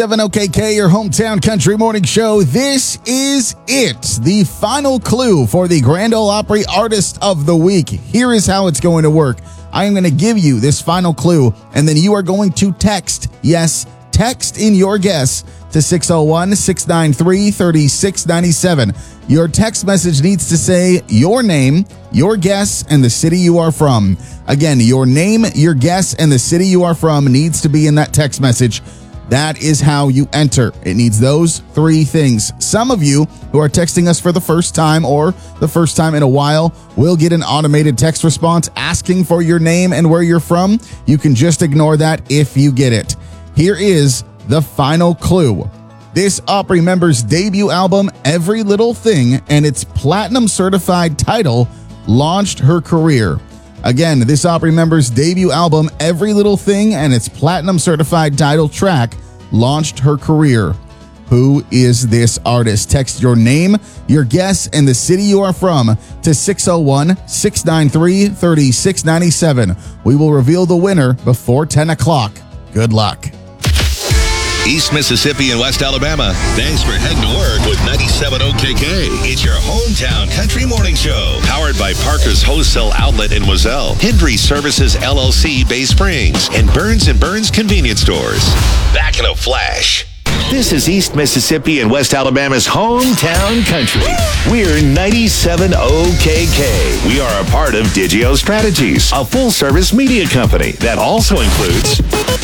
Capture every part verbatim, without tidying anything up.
seven O K K, your hometown country morning show. This is it, the final clue for the Grand Ole Opry Artist of the Week. Here is how it's going to work. I am going to give you this final clue, and then you are going to text, yes, text in your guess to six oh one, six nine three, three six nine seven. Your text message needs to say your name, your guess, and the city you are from. Again, your name, your guess, and the city you are from needs to be in that text message. That is how you enter. It needs those three things. Some of you who are texting us for the first time or the first time in a while will get an automated text response asking for your name and where you're from. You can just ignore that if you get it. Here is the final clue. This Opry member's debut album, Every Little Thing, and its platinum certified title launched her career. Again, this Opry member's debut album, Every Little Thing, and its platinum certified title track launched her career. Who is this artist? Text your name, your guess, and the city you are from to six oh one, six nine three, three six nine seven. We will reveal the winner before ten o'clock. Good luck. East Mississippi and West Alabama, thanks for heading to work with ninety-seven O K K. It's your hometown country morning show. Powered by Parker's Wholesale Outlet in Wazelle, Hendry Services L L C Bay Springs, and Burns and Burns Convenience Stores. Back in a flash. This is East Mississippi and West Alabama's hometown country. We're ninety-seven O K K. We are a part of Digio Strategies, a full-service media company that also includes...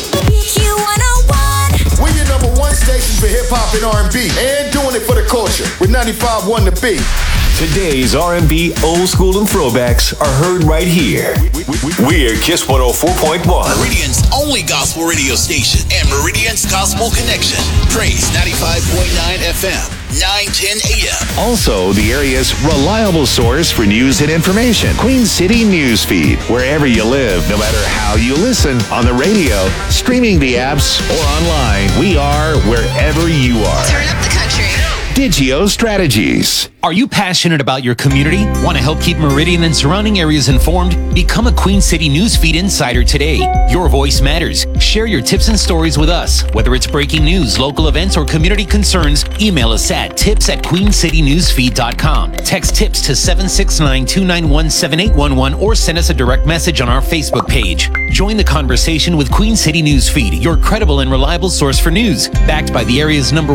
We're your number one station for hip-hop and R and B, and doing it for the culture with ninety-five point one The Beat. Today's R and B, old school, and throwbacks are heard right here. We're Kiss one oh four point one. Meridian's only gospel radio station and Meridian's Gospel Connection. Praise ninety-five point nine F M, nine ten A M. Also, the area's reliable source for news and information. Queen City Newsfeed. Wherever you live, no matter how you listen, on the radio, streaming the apps, or online, we are wherever you are. Turn up the country. Digio Strategies. Are you passionate about your community? Want to help keep Meridian and surrounding areas informed? Become a Queen City Newsfeed Insider today. Your voice matters. Share your tips and stories with us. Whether it's breaking news, local events, or community concerns, email us at tips at queen city newsfeed dot com. Text tips to seven six nine, two nine one, seven eight one one or send us a direct message on our Facebook page. Join the conversation with Queen City Newsfeed, your credible and reliable source for news, backed by the area's number